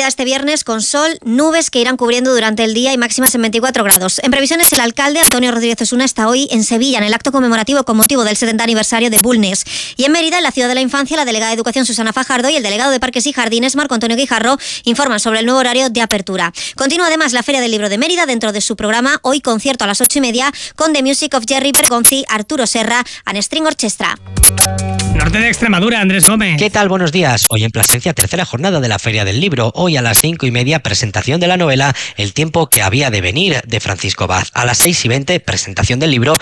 actividad este viernes con sol, nubes que irán cubriendo durante el día y máximas en 24 grados. En previsiones, el alcalde Antonio Rodríguez Osuna está hoy en Sevilla en el acto conmemorativo con motivo del 70 aniversario de Bulnes. Y en Mérida, en la ciudad de la infancia, la delegada de Educación Susana Fajardo y el delegado de Parques y Jardines Marco Antonio Guijarro informan sobre el nuevo horario de apertura. Continúa además la Feria del Libro de Mérida dentro de su programa Hoy concierto a las 8:30 con The Music of Jerry Bergonzi, Arturo Serra and String Orchestra. Norte de Extremadura, Andrés Gómez. ¿Qué tal? Buenos días. Hoy en Plasencia, tercera jornada de la Feria del Libro. Hoy a las 5:30, presentación de la novela El tiempo que había de venir, de Francisco Vaz. A las 6:20, presentación del libro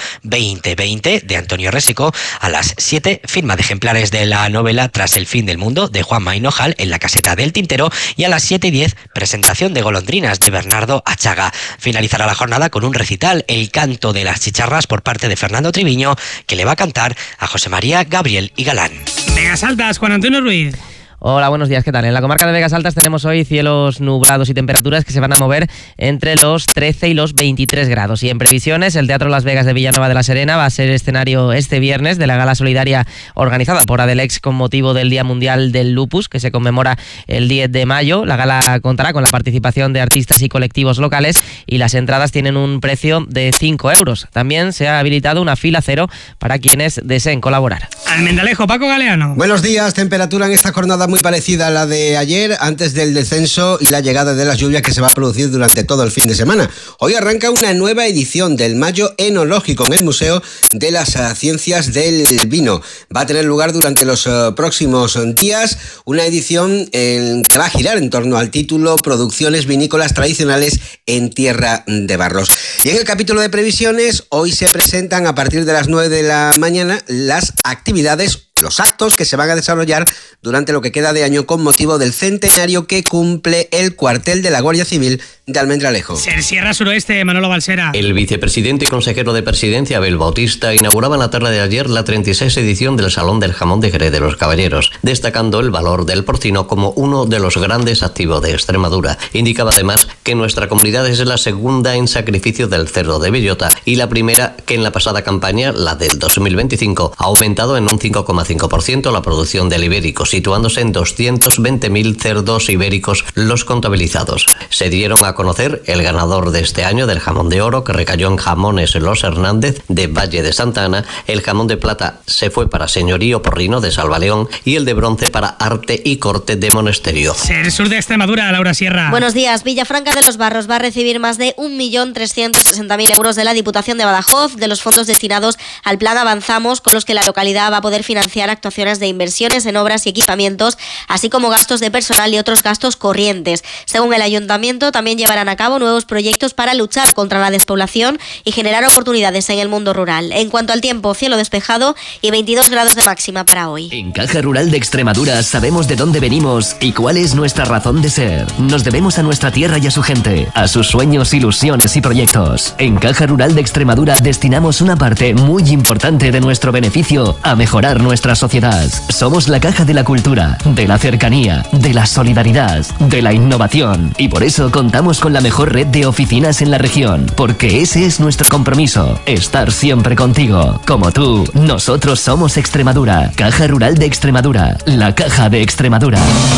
2020, de Antonio Réseco. A las 7, firma de ejemplares de la novela Tras el fin del mundo, de Juanma Hinojal, en la Caseta del Tintero. Y a las 7:10, presentación de Golondrinas, de Bernardo Achaga. Finalizará la jornada con un recital, El canto de las chicharras, por parte de Fernando Triviño, que le va a cantar a José María Gabriel y Galán. Vegas Altas, Juan Antonio Ruiz. Hola, buenos días, ¿qué tal? En la comarca de Vegas Altas tenemos hoy cielos nublados y temperaturas que se van a mover entre los 13 y los 23 grados. Y en previsiones, el Teatro Las Vegas de Villanueva de la Serena va a ser escenario este viernes de la gala solidaria organizada por Adelex con motivo del Día Mundial del Lupus, que se conmemora el 10 de mayo. La gala contará con la participación de artistas y colectivos locales y las entradas tienen un precio de 5 euros. También se ha habilitado una fila cero para quienes deseen colaborar. Almendalejo, Paco Galeano. Buenos días. Temperatura en esta jornada muy parecida a la de ayer, antes del descenso y la llegada de las lluvias que se va a producir durante todo el fin de semana. Hoy arranca una nueva edición del Mayo Enológico en el Museo de las Ciencias del Vino. Va a tener lugar durante los próximos días, una edición que va a girar en torno al título Producciones vinícolas tradicionales en tierra de barros. Y en el capítulo de previsiones, hoy se presentan a partir de las 9 de la mañana las actividades, los actos que se van a desarrollar durante lo que queda de año con motivo del centenario que cumple el cuartel de la Guardia Civil de Almendralejo. Sierra Suroeste, Manolo Balsera. El vicepresidente y consejero de Presidencia, Abel Bautista, inauguraba en la tarde de ayer la 36ª edición del Salón del Jamón de Jerez de los Caballeros, destacando el valor del porcino como uno de los grandes activos de Extremadura. Indicaba además que nuestra comunidad es la segunda en sacrificio del cerdo de bellota y la primera que en la pasada campaña, la del 2025, ha aumentado en un 5,5% la producción del ibérico, situándose en 220.000 cerdos ibéricos los contabilizados. Se dieron a conocer el ganador de este año del jamón de oro, que recayó en Jamones Los Hernández de Valle de Santa Ana. El jamón de plata se fue para Señorío Porrino de Salvaleón y el de bronce para Arte y Corte de Monesterio. Ser Sur de Extremadura, Laura Sierra. Buenos días. Villafranca de los Barros va a recibir más de 1.360.000 euros de la Diputación de Badajoz, de los fondos destinados al Plan Avanzamos, con los que la localidad va a poder financiar actuaciones de inversiones en obras y equipamientos, así como gastos de personal y otros gastos corrientes. Según el ayuntamiento, también llevarán a cabo nuevos proyectos para luchar contra la despoblación y generar oportunidades en el mundo rural. En cuanto al tiempo, cielo despejado y 22 grados de máxima para hoy. En Caja Rural de Extremadura sabemos de dónde venimos y cuál es nuestra razón de ser. Nos debemos a nuestra tierra y a su gente, a sus sueños, ilusiones y proyectos. En Caja Rural de Extremadura destinamos una parte muy importante de nuestro beneficio a mejorar nuestra sociedad. Somos la caja de la cultura, de la cercanía, de la solidaridad, de la innovación, y por eso contamos con la mejor red de oficinas en la región, porque ese es nuestro compromiso, estar siempre contigo. Como tú, nosotros somos Extremadura. Caja Rural de Extremadura, la caja de Extremadura.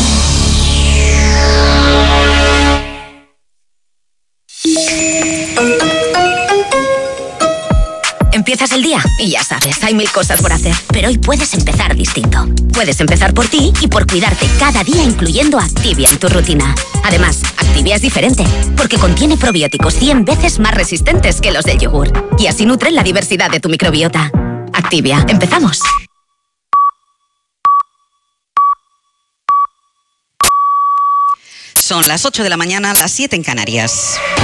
Empiezas el día y ya sabes, hay 1000 cosas por hacer. Pero hoy puedes empezar distinto. Puedes empezar por ti y por cuidarte cada día, incluyendo Activia en tu rutina. Además, Activia es diferente, porque contiene probióticos 100 veces más resistentes que los del yogur. Y así nutren la diversidad de tu microbiota. Activia, empezamos. Son las 8 de la mañana, las 7 en Canarias.